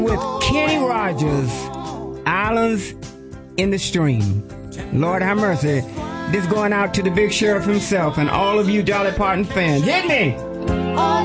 with Kenny Rogers, Islands in the Stream. Lord have mercy. This going out to the big sheriff himself and all of you Dolly Parton fans. Hit me!